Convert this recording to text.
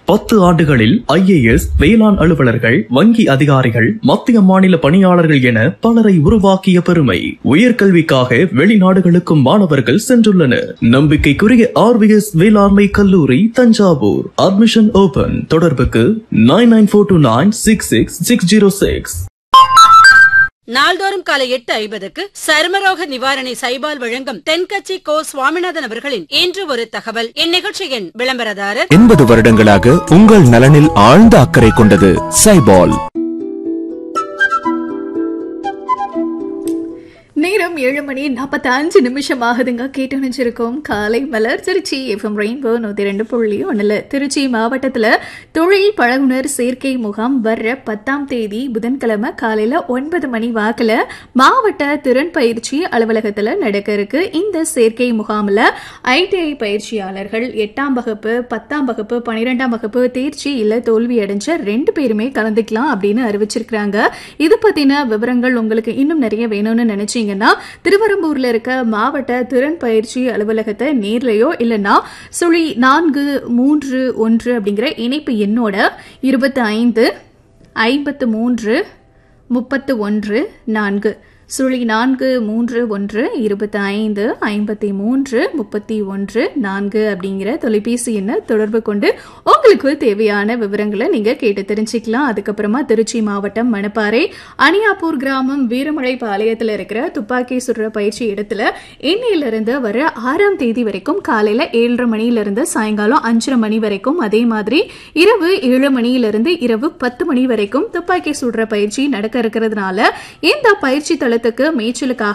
10 ஆண்டுகளில் IAS, வேளாண் அலுவலர்கள், வங்கி அதிகாரிகள், மத்திய மாநில பணியாளர்கள் என பலரை உருவாக்கிய பெருமை. உயர்கல்விக்காக வெளிநாடுகளுக்கும் மாணவர்கள் சென்றுள்ளனர். நம்பிக்கைக்குரிய RVS வேளாண்மை கல்லூரி, தஞ்சாவூர். Admission open. தொடர்புக்கு 9942966606. நாள்தோறும் காலை 8:50க்கு சருமரோக நிவாரணி சைபால் வழங்கும் தென்கட்சி கோ சுவாமிநாதன் அவர்களின் இன்று ஒரு தகவல். இந்நிகழ்ச்சியின் விளம்பரதாரர் 80 வருடங்களாக உங்கள் நலனில் ஆழ்ந்த அக்கறை கொண்டது சைபால். நேரம் 7:45 ஆகுதுங்க. கேட்டு நினைச்சிருக்கோம் காலை மலர் திருச்சி FM ரெயின்போ 102.1. திருச்சி மாவட்டத்துல தொழில் பழகுனர் சேர்க்கை முகாம் வர்ற 10ஆம் தேதி புதன்கிழமை காலையில 9 மணி வாக்குல மாவட்ட திறன் பயிற்சி அலுவலகத்துல நடக்க இருக்கு. இந்த சேர்க்கை முகாம்ல ITI பயிற்சியாளர்கள் 8ஆம் வகுப்பு, 10ஆம் வகுப்பு, 12ஆம் வகுப்பு தேர்ச்சி இல்ல தோல்வி அடைஞ்ச 2 பேருமே கலந்துக்கலாம் அப்படின்னு அறிவிச்சிருக்காங்க. இது பத்தின விவரங்கள் உங்களுக்கு இன்னும் நிறைய வேணும்னு நினைச்சீங்க திருவரம்பூர்ல இருக்க மாவட்ட திறன் பயிற்சி அலுவலகத்தை நேர்லயோ இல்லனா 0431 அப்படிங்கிற இணைப்பு எண்ணோட 25 53 31 4 0431 25 53 31 4 அப்படிங்கிற தொலைபேசி எண்ணை தொடர்பு கொண்டு உங்களுக்கு தேவையான விவரங்களை நீங்க கேட்டு தெரிஞ்சுக்கலாம். அதுக்கப்புறமா திருச்சி மாவட்டம் மணப்பாறை அணியாப்பூர் கிராமம் வீரமலை பாளையத்தில் இருக்கிற துப்பாக்கி சுடுற பயிற்சி இடத்துல இன்னையிலிருந்து வர 6ஆம் தேதி வரைக்கும் காலையில 7:30 மணியிலிருந்து சாயங்காலம் 5:30 மணி வரைக்கும், அதே மாதிரி இரவு 7 மணியிலிருந்து இரவு 10 மணி வரைக்கும் துப்பாக்கி சுடுற பயிற்சி நடக்க இருக்கிறதுனால இந்த பயிற்சி தளத்துக்கு மேய்ச்சலுக்காக